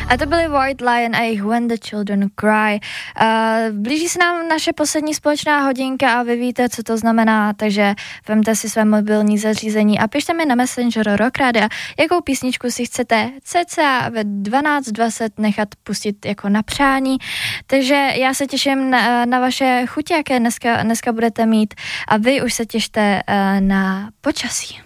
A to byly White Lion a jejich When the Children Cry. Blíží se nám naše poslední společná hodinka a vy víte, co to znamená, takže vemte si své mobilní zařízení a pište mi na Messenger Rock Radio, jakou písničku si chcete cca ve 12:20 nechat pustit jako na přání. Takže já se těším na vaše chutě, jaké dneska budete mít, a vy už se těšte na počasí.